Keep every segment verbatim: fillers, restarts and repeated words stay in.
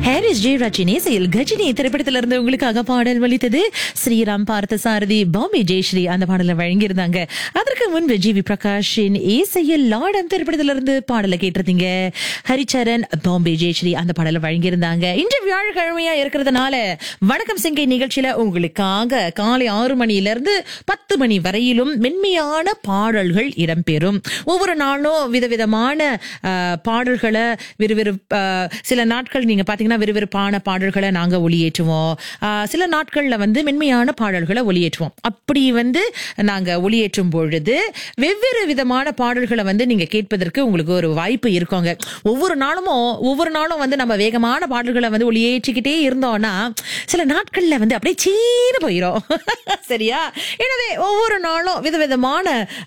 Harris ஜெயராஜின் இசையில் கஜினி திரைப்படத்திலிருந்து உங்களுக்காக பாடல் வலித்தது ஸ்ரீராம் பார்த்தசாரதி, பாம்பே ஜெயஸ்ரீ அந்த பாடலை வழங்கியிருந்தாங்க. அதற்கு முன்பு ஜி வி பிரகாஷின் இசையில் லாடம் திரைப்படத்திலிருந்து பாடலை கேட்டிருந்தீங்க. ஹரிச்சரன், பாம்பே ஜெயஸ்ரீ அந்த பாடலை வழங்கியிருந்தாங்க. இன்று வியாழக்கிழமையா இருக்கிறதுனால வணக்கம் சிங்கை நிகழ்ச்சியில உங்களுக்காக காலை ஆறு மணியிலிருந்து பத்து மணி வரையிலும் மென்மையான பாடல்கள் இடம்பெறும். ஒவ்வொரு நாளும் விதவிதமான பாடல்களை விறுவிறு சில நாட்கள் நீங்க பாத்தீங்கன்னா விறுவிறுப்பான பாடல்களை நாங்க ஒளியேற்றுவோம். சில நாட்கள்ல வந்து மென்மையான பாடல்களை ஒளியேற்றுவோம். அப்படி வந்து நாங்க ஒளியேற்றும் பொழுது வெவ்வேறு விதமான பாடல்களை வந்து நீங்க கேட்பதற்கு உங்களுக்கு ஒரு வாய்ப்பு இருக்குங்க. ஒவ்வொரு நாளும் ஒவ்வொரு நாளும் வந்து நம்ம வேகமான பாடல்களை வந்து ஒளியேற்றிக்கிட்டே இருந்தோம்னா சில நாட்கள்ல வந்து அப்படியே சீனு போயிடும். சரியா? எனவே ஒவ்வொரு நாளும் விதவிதமான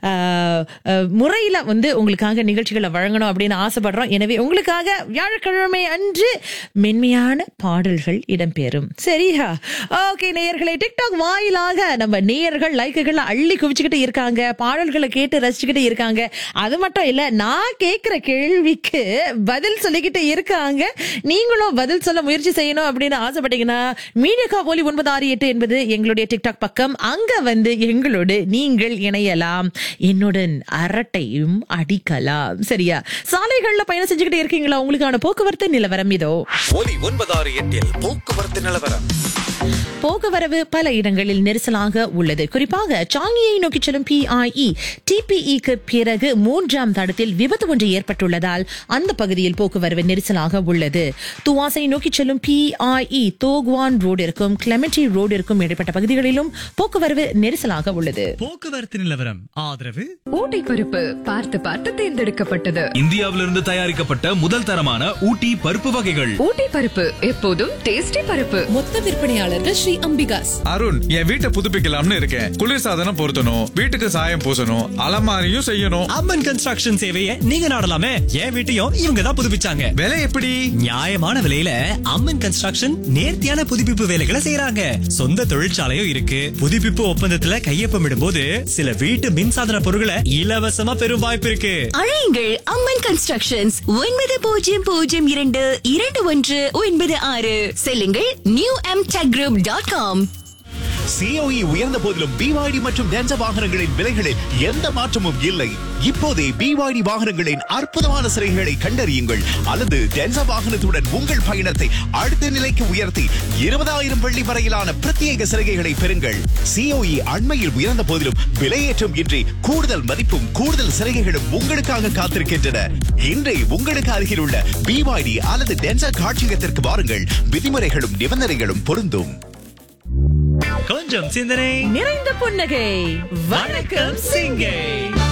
முறையில வந்து உங்களுக்காக நிகழ்ச்சிகளை வழங்கணும் அப்படின்னு ஆசைப்படுறோம். எனவே உங்களுக்காக வியாழக்கிழமை அன்று மென்மையான பாடல்கள் இடம்பெறும். சரியா? ஓகே நேயர்களே, டிக்டாக் வாயிலாக நம்ம நேயர்கள் லைக்குகள் அள்ளி குவிச்சுக்கிட்டு இருக்காங்க, பாடல்களை கேட்டு ரசிச்சுக்கிட்டு இருக்காங்க. அது மட்டும் இல்ல, நான் கேட்கிற கேள்விக்கு பதில் சொல்லிக்கிட்டு இருக்காங்க. நீங்களும் பதில் சொல்ல முயற்சி செய்யணும் அப்படின்னு ஆசைப்பட்டீங்கன்னா மீடியா போலி ஒன்பது ஆறு எட்டு என்பது எங்களுடைய டிக்டாக் பக்கம். அங்க வந்து எங்களோடு நீங்கள் இணையலாம், என்னுடன் அரட்டையும் அடிக்கலாம். சரியா? சாலைகள்ல பயணம் செஞ்சுக்கிட்டு இருக்கீங்களா? உங்களுக்கான போக்குவரத்து நிலவரம் இதோ. ஒலி ஒன்பது ஆறு எட்டில் போக்குவரத்து நிலவரம். போக்குவரவு பல இடங்களில் நெரிசலாக உள்ளது. குறிப்பாக சாங்கியை நோக்கி செல்லும் பிஐஇ டிபிஇக்கு பிறகு மூன்றாம் தடத்தில் விபத்து ஒன்று ஏற்பட்டுள்ளதால் அந்த பகுதியில் போக்குவரவு நெரிசலாக உள்ளது. துவாசை நோக்கி செல்லும் பிஐஇ தோகுவான் ரோடிற்கும் கிளெமெண்டி ரோடிற்கும் இடைப்பட்ட பகுதிகளிலும் போக்குவரவு நெரிசலாக உள்ளது. போக்குவரத்து நிலவரம் ஆதரவு ஊட்டி பருப்பு பார்த்து பார்த்து தேர்ந்தெடுக்கப்பட்டது. இந்தியாவிலிருந்து தயாரிக்கப்பட்ட முதல் தரமான ஊட்டி பருப்பு வகைகள். ஊட்டி பருப்பு எப்போதும் டேஸ்டி பருப்பு. மொத்த விற்பனையாளர்கள் ஸ்ரீ அம்பிகாஸ். அருண், என் வீட்டை புதுப்பிக்கலாம்னு இருக்கேன். குளிர்சாதனம் பொருத்தணும், வீட்டுக்கு சாயம் பூசணும், அலமாரியும் செய்யணும். அம்மன் கன்ஸ்ட்ரக்ஷன் சேவையை நீங்க நாடலாமே. என் வீட்டையும் இவங்க தான் புதுப்பிச்சாங்க. விலை எப்படி? நியாயமான விலையில அம்மன் கன்ஸ்ட்ரக்ஷன் நேர்த்தியான புதுப்பிப்பு வேலைகளை செய்யறாங்க. சொந்த தொழிற்சாலையும் இருக்கு. புதுப்பிப்பு ஒப்பந்தத்துல கையொப்பமிடும் போது சில வீட்டு மின்சாதன பொருட்களை இலவசமா பெறும் வாய்ப்பு இருக்கு. அழையுங்கள் அம்மன் கன்ஸ்ட்ரக்ஷன்ஸ் ஒன்பது பூஜ்ஜியம் பூஜ்ஜியம் இரண்டு இரண்டு ஒன்று ஒன்பது ஆறு. செல்லுங்கள் new M tech group dot com. COE உயர்ந்த போதிலும் பிவாய்டி மற்றும் டென்சா வாகனங்களின் விலைகளில் எந்த மாற்றமும் இல்லை. இப்போதே பிவாய்டி வாகனங்களின் அற்புதமான சிறைகளை கண்டறியுங்கள், அல்லது டென்சா வாகனத்துடன் உங்கள் பயணத்தை அடுத்த நிலைக்கு உயர்த்தி இருபதாயிரம் வெள்ளி வரையிலான பிரத்யேக சிறைகளை பெறுங்கள். சிஓஇ அண்மையில் உயர்ந்த போதிலும் விலையேற்றம் இன்றி கூடுதல் மதிப்பும் கூடுதல் சிறைகளும் உங்களுக்காக காத்திருக்கின்றன. இன்றே உங்களுக்கு அருகில் உள்ள பிவாய்டி அல்லது டென்சா காட்சியகத்திற்கு வாருங்கள். விதிமுறைகளும் நிபந்தனைகளும் பொருந்தும். கொஞ்சம் சிந்தனை நிறைந்த புன்னகை. வணக்கம் சிங்கை.